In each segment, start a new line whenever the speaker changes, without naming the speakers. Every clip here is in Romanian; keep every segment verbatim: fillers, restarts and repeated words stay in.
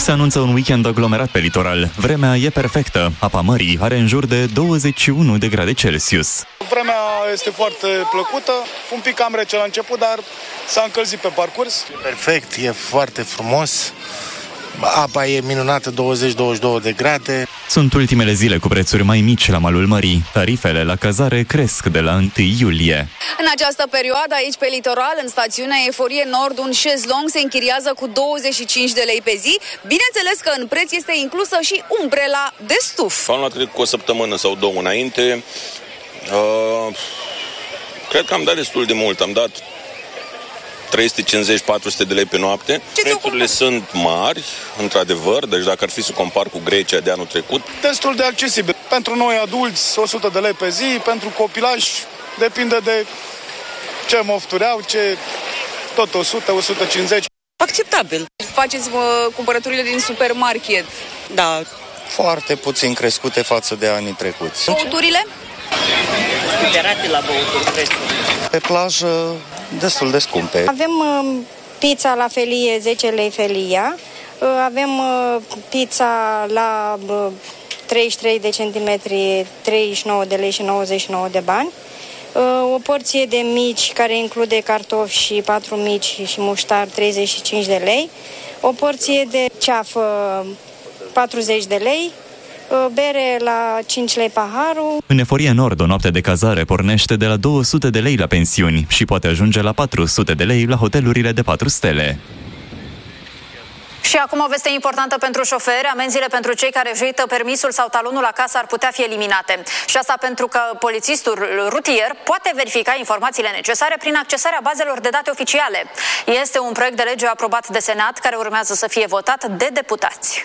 Se anunță un weekend aglomerat pe litoral. Vremea e perfectă. Apa mării are în jur de douăzeci și unu de grade Celsius.
Vremea este foarte plăcută, un pic cam rece la început, dar s-a încălzit pe parcurs.
Perfect, e foarte frumos. Apa e minunată, douăzeci douăzeci și două de grade.
Sunt ultimele zile cu prețuri mai mici la malul mării. Tarifele la cazare cresc de la întâi iulie.
În această perioadă, aici pe litoral, în stațiunea Eforie Nord, un șezlong se închiriază cu douăzeci și cinci de lei pe zi. Bineînțeles că în preț este inclusă și umbrela de stuf.
Am luat, cred, cu o săptămână sau două înainte. Uh, cred că am dat destul de mult. Am dat trei sute cincizeci - patru sute de lei pe noapte. Ce Prețurile sunt mari, într-adevăr, deci dacă ar fi să compar cu Grecia de anul trecut.
Destul de accesibil. Pentru noi adulți, o sută de lei pe zi, pentru copilași, depinde de ce mofturi au, ce... tot o sută - o sută cincizeci.
Acceptabil. Faceți vă, cumpărăturile din supermarket?
Da.
Foarte puțin crescute față de anii trecuți.
Băuturile?
Scuterate la băuturi, prețuri.
Pe plajă, destul de scumpe.
Avem uh, pizza la felie, zece lei felia. Uh, avem uh, pizza la uh, treizeci și trei de centimetri, treizeci și nouă de lei și nouăzeci și nouă de bani. Uh, o porție de mici, care include cartofi și patru mici și muștar, treizeci și cinci de lei. O porție de ceafă, patruzeci de lei. Bere la cinci lei paharul.
În Eforie Nord, o noapte de cazare pornește de la două sute de lei la pensiuni și poate ajunge la patru sute de lei la hotelurile de patru stele.
Și acum o veste importantă pentru șoferi. Amenziile pentru cei care își uită permisul sau talonul acasă ar putea fi eliminate. Și asta pentru că polițistul rutier poate verifica informațiile necesare prin accesarea bazelor de date oficiale. Este un proiect de lege aprobat de Senat care urmează să fie votat de deputați.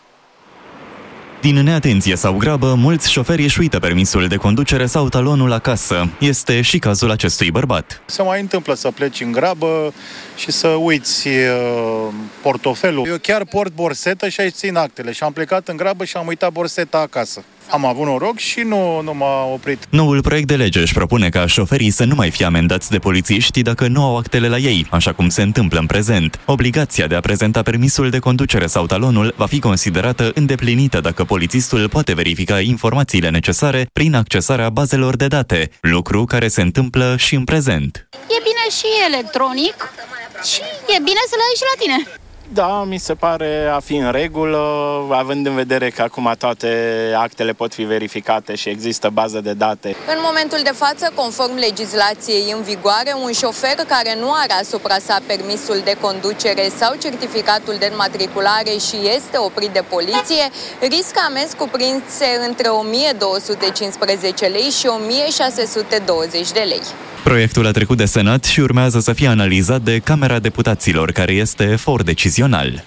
Din neatenție sau grabă, mulți șoferi își uită permisul de conducere sau talonul acasă. Este și cazul acestui bărbat.
Se mai întâmplă să pleci în grabă și să uiți uh, portofelul. Eu chiar port borsetă și aici țin actele și am plecat în grabă și am uitat borseta acasă. Am avut noroc și nu, nu m-a oprit.
Noul proiect de lege își propune ca șoferii să nu mai fie amendați de polițiști dacă nu au actele la ei, așa cum se întâmplă în prezent. Obligația de a prezenta permisul de conducere sau talonul va fi considerată îndeplinită dacă polițistul poate verifica informațiile necesare prin accesarea bazelor de date, lucru care se întâmplă și în prezent.
E bine și electronic și e bine să le ai și la tine.
Da, mi se pare a fi în regulă, având în vedere că acum toate actele pot fi verificate și există bază de date.
În momentul de față, conform legislației în vigoare, un șofer care nu are asupra sa permisul de conducere sau certificatul de înmatriculare și este oprit de poliție, riscă amenzi cuprinse între o mie două sute cincisprezece lei și o mie șase sute douăzeci de lei.
Proiectul a trecut de Senat și urmează să fie analizat de Camera Deputaților, care este for decizional.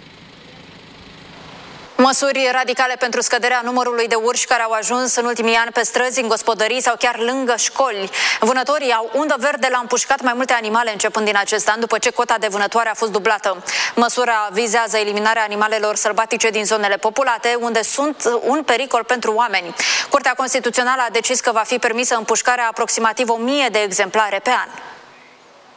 Măsuri radicale pentru scăderea numărului de urși care au ajuns în ultimii ani pe străzi, în gospodării sau chiar lângă școli. Vânătorii au undă verde la împușcat mai multe animale începând din acest an, după ce cota de vânătoare a fost dublată. Măsura vizează eliminarea animalelor sălbatice din zonele populate, unde sunt un pericol pentru oameni. Curtea Constituțională a decis că va fi permisă împușcarea aproximativ o mie de exemplare pe an.